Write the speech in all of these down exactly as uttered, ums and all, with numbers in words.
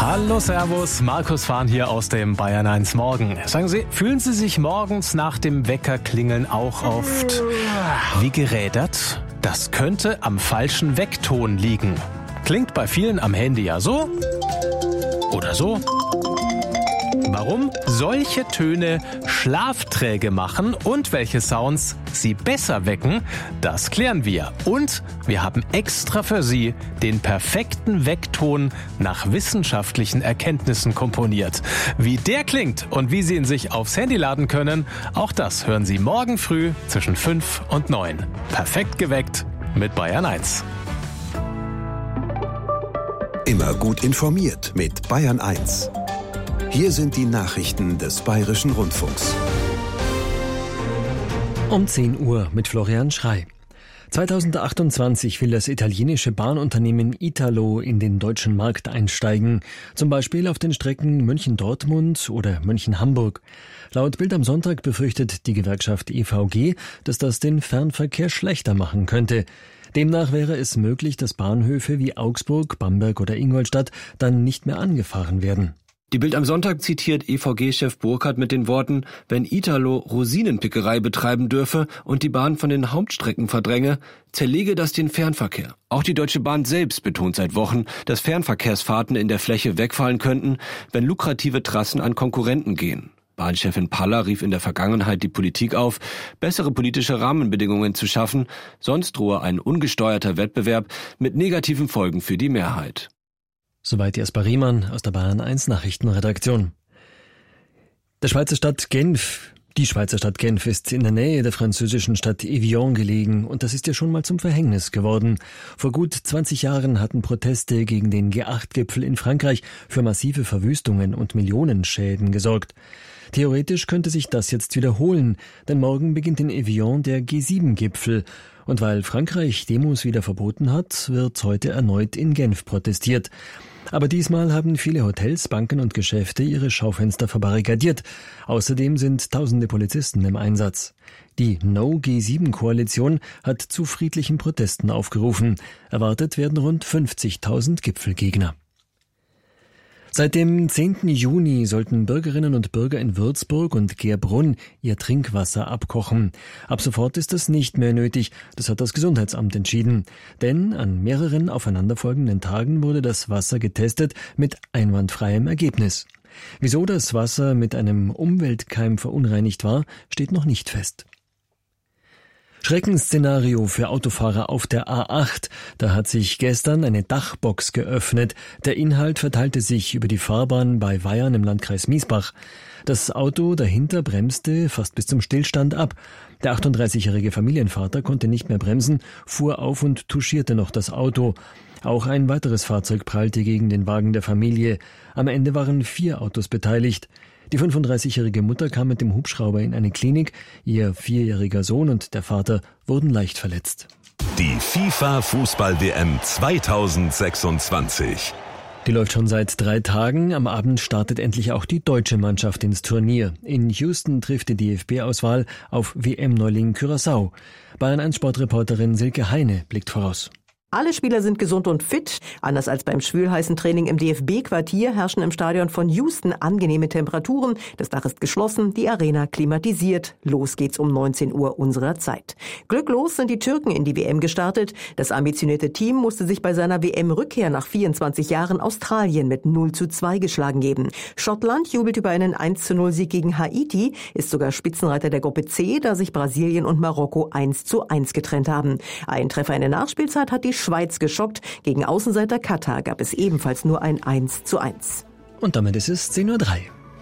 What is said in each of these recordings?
Hallo, Servus, Markus Fahn hier aus dem Bayern eins Morgen. Sagen Sie, fühlen Sie sich morgens nach dem Weckerklingeln auch oft wie gerädert? Das könnte am falschen Weckton liegen. Klingt bei vielen am Handy ja so oder so. Warum solche Töne schlafträge machen und welche Sounds Sie besser wecken, das klären wir. Und wir haben extra für Sie den perfekten Weckton nach wissenschaftlichen Erkenntnissen komponiert. Wie der klingt und wie Sie ihn sich aufs Handy laden können, auch das hören Sie morgen früh zwischen fünf und neun. Perfekt geweckt mit Bayern eins. Immer gut informiert mit Bayern eins. Hier sind die Nachrichten des Bayerischen Rundfunks. Um zehn Uhr mit Florian Schrey. zweitausendachtundzwanzig will das italienische Bahnunternehmen Italo in den deutschen Markt einsteigen, zum Beispiel auf den Strecken München-Dortmund oder München-Hamburg. Laut Bild am Sonntag befürchtet die Gewerkschaft E V G, dass das den Fernverkehr schlechter machen könnte. Demnach wäre es möglich, dass Bahnhöfe wie Augsburg, Bamberg oder Ingolstadt dann nicht mehr angefahren werden. Die Bild am Sonntag zitiert E V G-Chef Burkhardt mit den Worten, wenn Italo Rosinenpickerei betreiben dürfe und die Bahn von den Hauptstrecken verdränge, zerlege das den Fernverkehr. Auch die Deutsche Bahn selbst betont seit Wochen, dass Fernverkehrsfahrten in der Fläche wegfallen könnten, wenn lukrative Trassen an Konkurrenten gehen. Bahnchefin Paller rief in der Vergangenheit die Politik auf, bessere politische Rahmenbedingungen zu schaffen, sonst drohe ein ungesteuerter Wettbewerb mit negativen Folgen für die Mehrheit. Soweit Jasper Riemann aus der Bayern eins Nachrichtenredaktion. Der Schweizer Stadt Genf, die Schweizer Stadt Genf ist in der Nähe der französischen Stadt Evian gelegen und das ist ja schon mal zum Verhängnis geworden. Vor gut zwanzig Jahren hatten Proteste gegen den G acht Gipfel in Frankreich für massive Verwüstungen und Millionenschäden gesorgt. Theoretisch könnte sich das jetzt wiederholen, denn morgen beginnt in Evian der G sieben Gipfel. Und weil Frankreich Demos wieder verboten hat, wird heute erneut in Genf protestiert. Aber diesmal haben viele Hotels, Banken und Geschäfte ihre Schaufenster verbarrikadiert. Außerdem sind tausende Polizisten im Einsatz. Die No G sieben Koalition hat zu friedlichen Protesten aufgerufen. Erwartet werden rund fünfzigtausend Gipfelgegner. Seit dem zehnten Juni sollten Bürgerinnen und Bürger in Würzburg und Gerbrunn ihr Trinkwasser abkochen. Ab sofort ist das nicht mehr nötig, das hat das Gesundheitsamt entschieden. Denn an mehreren aufeinanderfolgenden Tagen wurde das Wasser getestet mit einwandfreiem Ergebnis. Wieso das Wasser mit einem Umweltkeim verunreinigt war, steht noch nicht fest. Schreckensszenario für Autofahrer auf der A acht. Da hat sich gestern eine Dachbox geöffnet. Der Inhalt verteilte sich über die Fahrbahn bei Weyern im Landkreis Miesbach. Das Auto dahinter bremste fast bis zum Stillstand ab. Der achtunddreißigjährige Familienvater konnte nicht mehr bremsen, fuhr auf und touchierte noch das Auto. Auch ein weiteres Fahrzeug prallte gegen den Wagen der Familie. Am Ende waren vier Autos beteiligt. Die fünfunddreißigjährige Mutter kam mit dem Hubschrauber in eine Klinik. Ihr vierjähriger Sohn und der Vater wurden leicht verletzt. Die FIFA-Fußball-W M zweitausendsechsundzwanzig. Die läuft schon seit drei Tagen. Am Abend startet endlich auch die deutsche Mannschaft ins Turnier. In Houston trifft die D F B-Auswahl auf W M-Neuling Curaçao. Bayern eins Sportreporterin Silke Heine blickt voraus. Alle Spieler sind gesund und fit. Anders als beim schwülheißen Training im D F B-Quartier herrschen im Stadion von Houston angenehme Temperaturen. Das Dach ist geschlossen, die Arena klimatisiert. Los geht's um neunzehn Uhr unserer Zeit. Glücklos sind die Türken in die W M gestartet. Das ambitionierte Team musste sich bei seiner W M-Rückkehr nach vierundzwanzig Jahren Australien mit null zu zwei geschlagen geben. Schottland jubelt über einen eins zu null Sieg gegen Haiti, ist sogar Spitzenreiter der Gruppe C, da sich Brasilien und Marokko eins zu eins getrennt haben. Ein Treffer in der Nachspielzeit hat die Schweiz geschockt. Gegen Außenseiter Katar gab es ebenfalls nur ein eins zu eins. Und damit ist es zehn Uhr drei.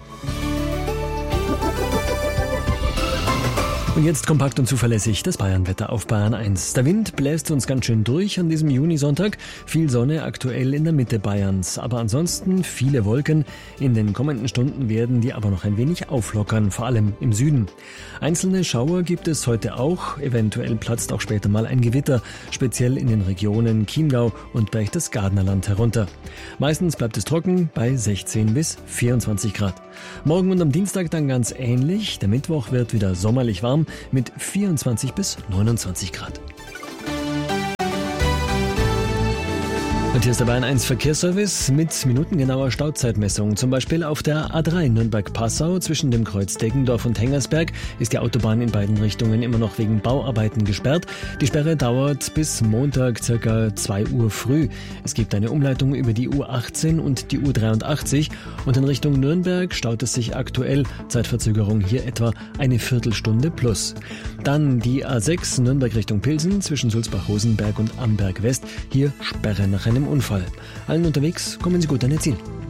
Und jetzt kompakt und zuverlässig das Bayernwetter auf Bayern eins. Der Wind bläst uns ganz schön durch an diesem Junisonntag. Viel Sonne aktuell in der Mitte Bayerns. Aber ansonsten viele Wolken. In den kommenden Stunden werden die aber noch ein wenig auflockern, vor allem im Süden. Einzelne Schauer gibt es heute auch. Eventuell platzt auch später mal ein Gewitter, speziell in den Regionen Chiemgau und Berchtesgadener Land herunter. Meistens bleibt es trocken bei sechzehn bis vierundzwanzig Grad. Morgen und am Dienstag dann ganz ähnlich. Der Mittwoch wird wieder sommerlich warm mit vierundzwanzig bis neunundzwanzig Grad. Und hier ist der Bayern eins Verkehrsservice mit minutengenauer Stauzeitmessung. Zum Beispiel auf der A drei Nürnberg-Passau zwischen dem Kreuz Deggendorf und Hengersberg ist die Autobahn in beiden Richtungen immer noch wegen Bauarbeiten gesperrt. Die Sperre dauert bis Montag circa zwei Uhr früh. Es gibt eine Umleitung über die U achtzehn und die U dreiundachtzig und in Richtung Nürnberg staut es sich aktuell. Zeitverzögerung hier etwa eine Viertelstunde plus. Dann die A sechs Nürnberg Richtung Pilsen zwischen Sulzbach-Rosenberg und Amberg West. Hier Sperre nach einem Unfall. Allen unterwegs kommen Sie gut an Ihr Ziel.